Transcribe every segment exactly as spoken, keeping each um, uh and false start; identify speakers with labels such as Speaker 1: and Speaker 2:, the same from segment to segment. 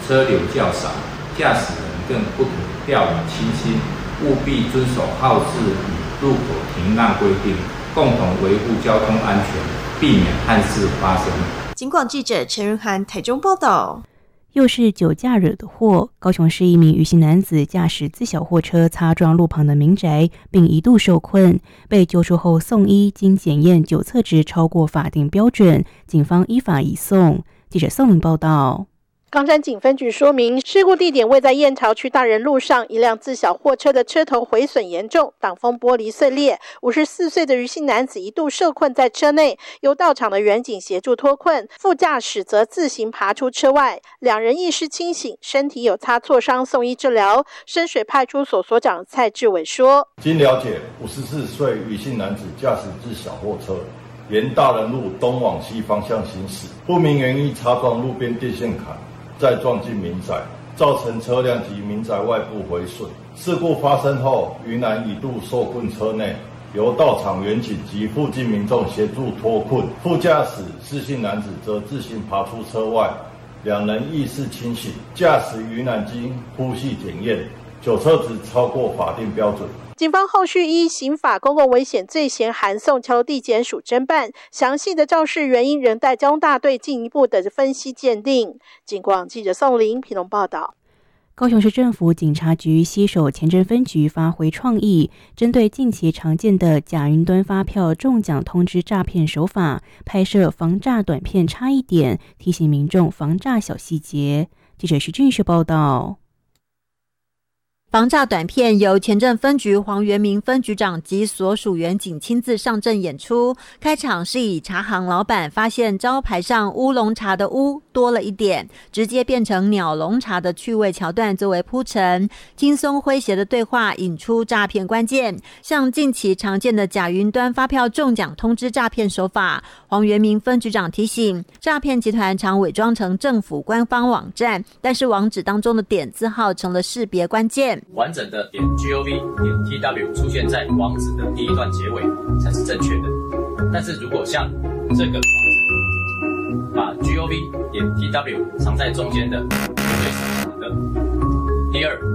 Speaker 1: 车流较少，驾驶人更不可掉以轻心，务必遵守号志与路口停让规定，共同维护交通安全，避免憾事发生。
Speaker 2: 警广记者陈仁涵台中报道。
Speaker 3: 又是酒驾惹的祸，高雄市一名余姓男子驾驶自小货车擦撞路旁的民宅，并一度受困，被救出后送医，经检验酒测值超过法定标准，警方依法移送。记者宋林报道。
Speaker 4: 冈山警分局说明，事故地点位在燕巢区大人路上，一辆自小货车的车头毁损严重，挡风玻璃碎裂。五十四岁的余姓男子一度受困在车内，由到场的员警协助脱困，副驾驶则自行爬出车外。两人意识清醒，身体有擦挫伤，送医治疗。深水派出所所长蔡志伟说：
Speaker 5: 经了解，五十四岁余姓男子驾驶自小货车沿大人路东往西方向行驶，不明原因擦撞路边电线杆，再撞进民宅，造成车辆及民宅外部毁损。事故发生后，余男一度受困车内，由到场员警及附近民众协助脱困，副驾驶施姓男子则自行爬出车外，两人意识清醒，驾驶余男经呼吸检验，酒测值超过法定标准。
Speaker 4: 警方后续依刑法公共危险罪嫌函送桥地检署侦办，详细的肇事原因仍待交通大队进一步的分析鉴定。警广记者宋玲屏东报道。
Speaker 3: 高雄市政府警察局携手前镇分局发挥创意，针对近期常见的假云端发票中奖通知诈骗手法，拍摄防诈短片差一点，提醒民众防诈小细节。记者徐俊秀报道。
Speaker 6: 防诈短片由前镇分局黄元明分局长及所属员警亲自上阵演出。开场是以茶行老板发现招牌上乌龙茶的乌多了一点，直接变成鸟笼茶的趣味桥段作为铺陈，轻松诙谐的对话引出诈骗关键。像近期常见的假云端发票中奖通知诈骗手法，黄元明分局长提醒，诈骗集团常伪装成政府官方网站，但是网址当中的点字号成了识别关键。
Speaker 7: 完整的点 gov 点 tw 出现在网址的第一段结尾才是正确的，但是如果像这个网址把 gov 点 tw 藏在中间的，绝对是假的。第二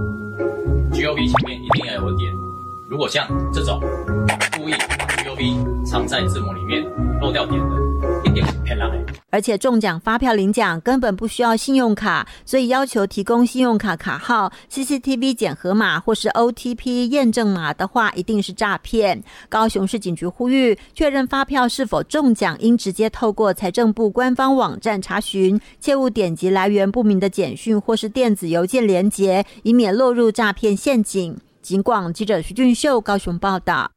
Speaker 7: ，gov 前面一定要有个点，如果像这种故意把 gov 藏在字母里面漏掉点的，一定是骗人的。
Speaker 6: 而且中奖发票领奖根本不需要信用卡，所以要求提供信用卡卡号、C C T V 检核码或是 O T P 验证码的话，一定是诈骗。高雄市警局呼吁，确认发票是否中奖，应直接透过财政部官方网站查询，切勿点击来源不明的简讯或是电子邮件连结，以免落入诈骗陷阱。警广记者徐俊秀高雄报道。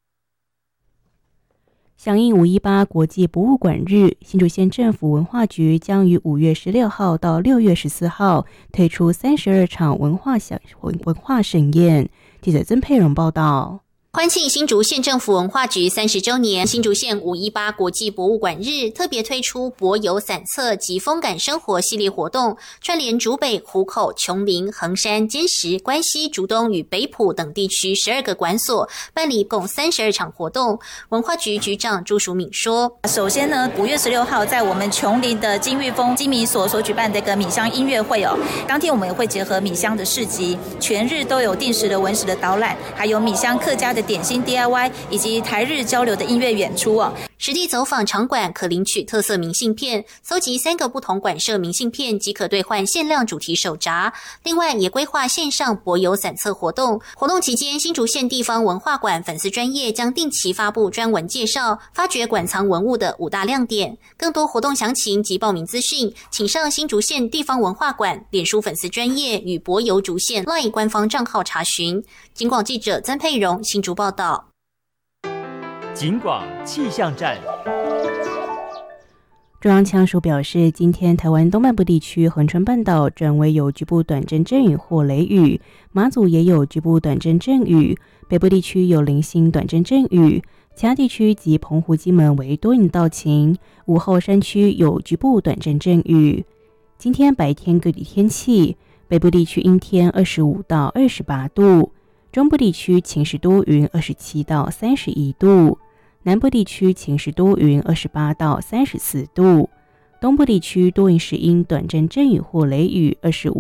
Speaker 3: 响应五一八国际博物馆日，新竹县政府文化局将于五月十六号到六月十四号推出三十二场文化享文化盛宴。记者曾佩荣报道。
Speaker 8: 欢庆新竹县政府文化局三十周年，新竹县五一八国际博物馆日特别推出博游散策及风感生活系列活动，串联竹北、湖口、琼林、横山、尖石、关西、竹东与北埔等地区十二个馆所，办理共三十二场活动。文化局局长朱淑敏说：
Speaker 9: 首先呢，五月十六号在我们琼林的金玉峰金米所所举办的一个米香音乐会哦，当天我们也会结合米香的市集，全日都有定时的文史的导览，还有米香客家的点心 D I Y 以及台日交流的音乐演出哦。
Speaker 8: 实地走访场馆可领取特色明信片，搜集三个不同馆舍明信片即可兑换限量主题手札。另外也规划线上博游散策活动，活动期间新竹县地方文化馆粉丝专页将定期发布专文介绍发掘馆藏文物的五大亮点。更多活动详情及报名资讯，请上新竹县地方文化馆脸书粉丝专页与博游竹县 LINE 官方账号查询。警广记者曾佩荣新竹报道。
Speaker 10: 警广气象站。
Speaker 3: 中央气象署表示，今天台湾东半部地区恒春半岛转为有局部短阵阵雨或雷雨，马祖也有局部短阵阵雨，北部地区有零星短阵阵雨，其他地区及澎湖金门为多云到晴，午后山区有局部短阵阵雨。今天白天各地天气，北部地区阴天二十五到二十八度，中部地区晴时多云二十七到三十一度，南部地区晴时多云二十八到三十四度，东部地区多云时阴短阵阵雨或雷雨二十五